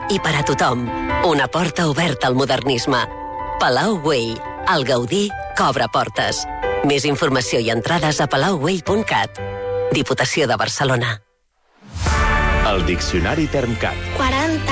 i per a tothom. Una porta oberta al modernisme. Palau Güell. El Gaudí cobra portes. Més informació i entrades a palaugüell.cat. Diputació de Barcelona. El Diccionari Termcat. 40